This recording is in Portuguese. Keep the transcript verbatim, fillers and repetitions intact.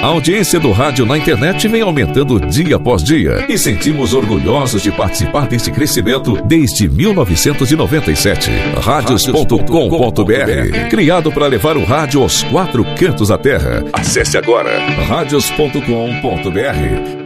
A audiência do rádio na internet vem aumentando dia após dia e sentimos orgulhosos de participar desse crescimento desde mil novecentos e noventa e sete. Rádios ponto com ponto br, criado para levar o rádio aos quatro cantos da terra. Acesse agora rádios ponto com ponto br.